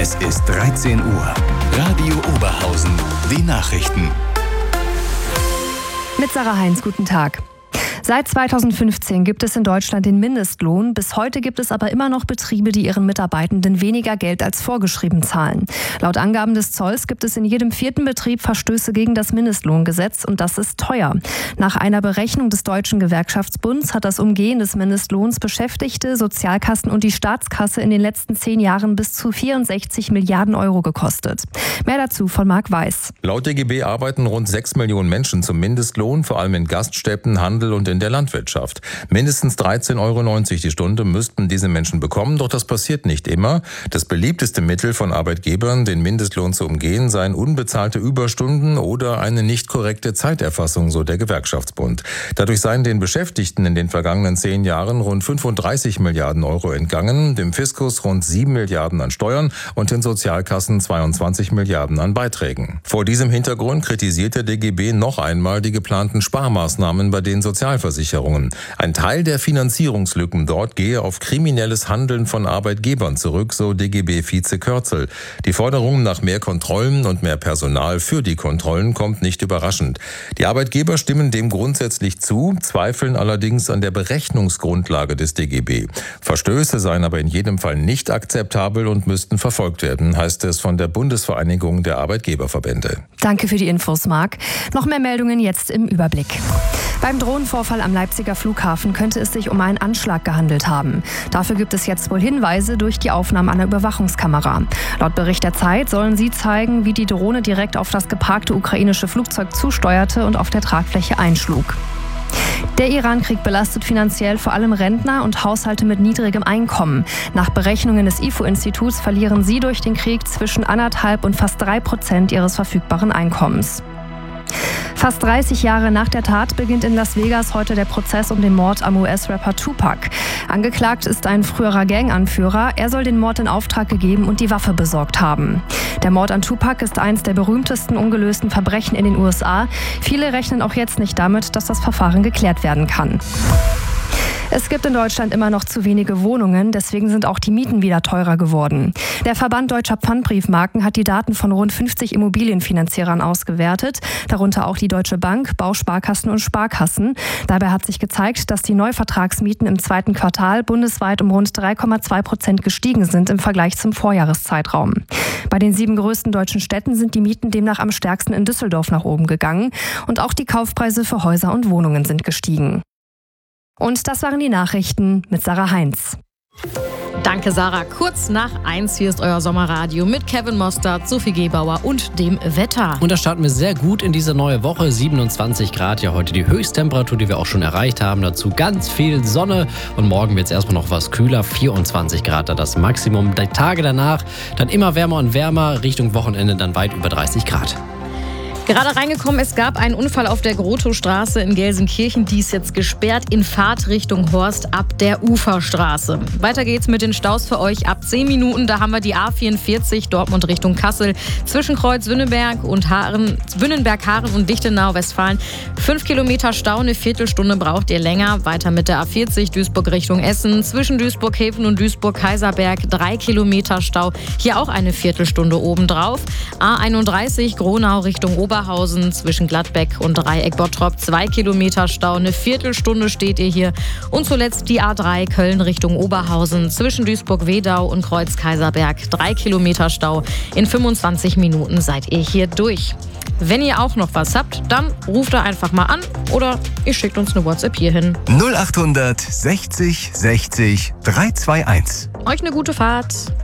Es ist 13 Uhr. Radio Oberhausen. Die Nachrichten. Mit Sarah Heinz, guten Tag. Seit 2015 gibt es in Deutschland den Mindestlohn. Bis heute gibt es aber immer noch Betriebe, die ihren Mitarbeitenden weniger Geld als vorgeschrieben zahlen. Laut Angaben des Zolls gibt es in jedem 4. Betrieb Verstöße gegen das Mindestlohngesetz und das ist teuer. Nach einer Berechnung des Deutschen Gewerkschaftsbunds hat das Umgehen des Mindestlohns Beschäftigte, Sozialkassen und die Staatskasse in den letzten 10 Jahren bis zu 64 Milliarden Euro gekostet. Mehr dazu von Marc Weiß. Laut DGB arbeiten rund 6 Millionen Menschen zum Mindestlohn, vor allem in Gaststätten, Handel und in der Landwirtschaft. Mindestens 13,90 Euro die Stunde müssten diese Menschen bekommen, doch das passiert nicht immer. Das beliebteste Mittel von Arbeitgebern, den Mindestlohn zu umgehen, seien unbezahlte Überstunden oder eine nicht korrekte Zeiterfassung, so der Gewerkschaftsbund. Dadurch seien den Beschäftigten in den vergangenen 10 Jahren rund 35 Milliarden Euro entgangen, dem Fiskus rund 7 Milliarden an Steuern und den Sozialkassen 22 Milliarden an Beiträgen. Vor diesem Hintergrund kritisiert der DGB noch einmal die geplanten Sparmaßnahmen bei den Sozialversicherungen. Ein Teil der Finanzierungslücken dort gehe auf kriminelles Handeln von Arbeitgebern zurück, so DGB-Vize Körzel. Die Forderung nach mehr Kontrollen und mehr Personal für die Kontrollen kommt nicht überraschend. Die Arbeitgeber stimmen dem grundsätzlich zu, zweifeln allerdings an der Berechnungsgrundlage des DGB. Verstöße seien aber in jedem Fall nicht akzeptabel und müssten verfolgt werden, heißt es von der Bundesvereinigung der Arbeitgeberverbände. Danke für die Infos, Marc. Noch mehr Meldungen jetzt im Überblick. Beim Drohnenvorfall am Leipziger Flughafen könnte es sich um einen Anschlag gehandelt haben. Dafür gibt es jetzt wohl Hinweise durch die Aufnahmen einer Überwachungskamera. Laut Bericht der Zeit sollen sie zeigen, wie die Drohne direkt auf das geparkte ukrainische Flugzeug zusteuerte und auf der Tragfläche einschlug. Der Iran-Krieg belastet finanziell vor allem Rentner und Haushalte mit niedrigem Einkommen. Nach Berechnungen des IFO-Instituts verlieren sie durch den Krieg zwischen 1,5% und fast 3% ihres verfügbaren Einkommens. Fast 30 Jahre nach der Tat beginnt in Las Vegas heute der Prozess um den Mord am US-Rapper Tupac. Angeklagt ist ein früherer Gang-Anführer. Er soll den Mord in Auftrag gegeben und die Waffe besorgt haben. Der Mord an Tupac ist eines der berühmtesten ungelösten Verbrechen in den USA. Viele rechnen auch jetzt nicht damit, dass das Verfahren geklärt werden kann. Es gibt in Deutschland immer noch zu wenige Wohnungen, deswegen sind auch die Mieten wieder teurer geworden. Der Verband Deutscher Pfandbriefmarken hat die Daten von rund 50 Immobilienfinanzierern ausgewertet, darunter auch die Deutsche Bank, Bausparkassen und Sparkassen. Dabei hat sich gezeigt, dass die Neuvertragsmieten im 2. Quartal bundesweit um rund 3,2% gestiegen sind im Vergleich zum Vorjahreszeitraum. Bei den 7 größten deutschen Städten sind die Mieten demnach am stärksten in Düsseldorf nach oben gegangen und auch die Kaufpreise für Häuser und Wohnungen sind gestiegen. Und das waren die Nachrichten mit Sarah Heinz. Danke, Sarah. Kurz nach 1, hier ist euer Sommerradio mit Kevin Mostert, Sophie Gebauer und dem Wetter. Und da starten wir sehr gut in diese neue Woche. 27 Grad, ja heute die Höchsttemperatur, die wir auch schon erreicht haben. Dazu ganz viel Sonne und morgen wird es erstmal noch was kühler. 24 Grad da das Maximum. Die Tage danach dann immer wärmer und wärmer. Richtung Wochenende dann weit über 30 Grad. Gerade reingekommen, es gab einen Unfall auf der Grotowstraße in Gelsenkirchen. Die ist jetzt gesperrt in Fahrtrichtung Horst ab der Uferstraße. Weiter geht's mit den Staus für euch ab 10 Minuten. Da haben wir die A44 Dortmund Richtung Kassel zwischen Kreuz Wünnenberg und Wünnenberg-Haaren und Lichtenau, Westfalen. 5 Kilometer Stau, eine Viertelstunde braucht ihr länger. Weiter mit der A40 Duisburg Richtung Essen zwischen Duisburg-Häfen und Duisburg-Kaiserberg. 3 Kilometer Stau, hier auch eine Viertelstunde obendrauf. A31 Gronau Richtung Oberhausen zwischen Gladbeck und Dreieck Bottrop 2 Kilometer Stau, eine Viertelstunde steht ihr hier. Und zuletzt die A3 Köln Richtung Oberhausen zwischen Duisburg-Wedau und Kreuz Kaiserberg 3 Kilometer Stau. In 25 Minuten seid ihr hier durch. Wenn ihr auch noch was habt, dann ruft da einfach mal an oder ihr schickt uns eine WhatsApp hierhin. 0800 60 60 321. Euch eine gute Fahrt.